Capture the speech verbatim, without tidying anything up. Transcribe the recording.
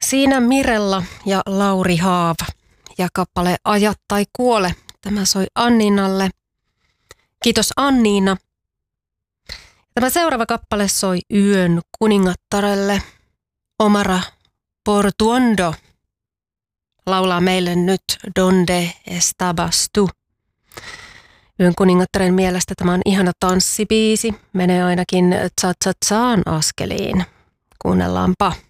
Siinä Mirella ja Lauri Haava ja kappale Aja tai kuole. Tämä soi Anniinalle. Kiitos Anniina. Tämä seuraava kappale soi Yön kuningattarelle. Omara Portuondo laulaa meille nyt Donde estabas tú. Yön kuningattaren mielestä tämä on ihana tanssibiisi. Menee ainakin tsa-tsa-tsaan askeliin. Kuunnellaanpa.